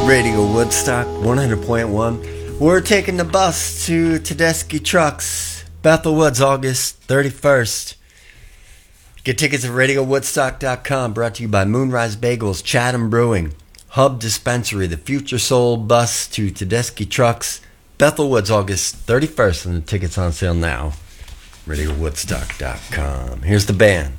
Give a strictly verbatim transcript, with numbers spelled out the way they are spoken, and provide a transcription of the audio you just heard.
Radio Woodstock one hundred point one. We're taking the bus to Tedeschi Trucks, Bethel Woods, August thirty-first. Get tickets at radio woodstock dot com. Brought to you by Moonrise Bagels, Chatham Brewing, Hub Dispensary, the Future Soul Bus to Tedeschi Trucks, Bethel Woods, August thirty-first. And the tickets on sale now. radio woodstock dot com. Here's the band.